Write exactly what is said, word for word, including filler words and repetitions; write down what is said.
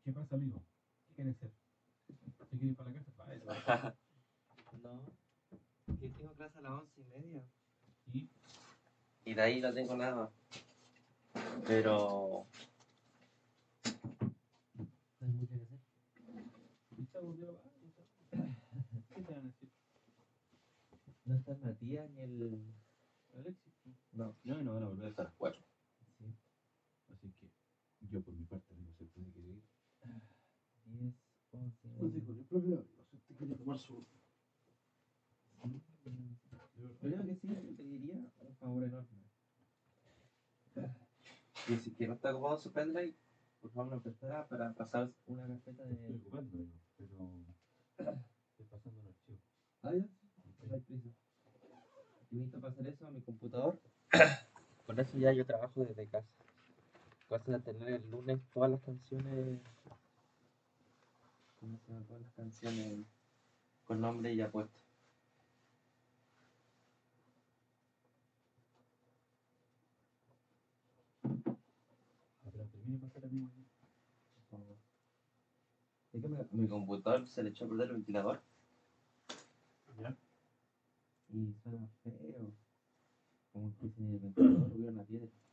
¿Qué pasa, amigo? ¿Qué quieres hacer? ¿Se quiere ir para la casa? Va, eso va. No, que tengo clase a las once y media. ¿Y? Y de ahí no tengo nada. Pero... no hay mucho que hacer. ¿Y chavos de va? ¿Qué te van a decir? No está Matías ni el... Alexis. No. No, no van a volver hasta las cuatro. Sí. Así que yo por mi parte amigo se puede querer ir. diez, once... No sé, con el propio amigo, si usted quiere tomar su... Sí. Creo que sí, yo te diría un favor enorme. Y si que no está ocupado su pendrive, por favor me prestará para pasar una carpeta de... Estoy ocupando, amigo, pero estoy pasando un archivo. Ah, ya, sí, no hay prisa. Yo necesito pasar eso a mi computador. Con eso ya yo trabajo desde casa. Cosa de tener el lunes todas las canciones... ¿Cómo se llaman? Todas las canciones con nombre ya puesto. Ah, pero termine de pasar, amigo. Por favor. Es que a mi computador se le echó a perder el ventilador. ¿Ya? Y suena feo. Como que si en el ventilador hubiera una piedra.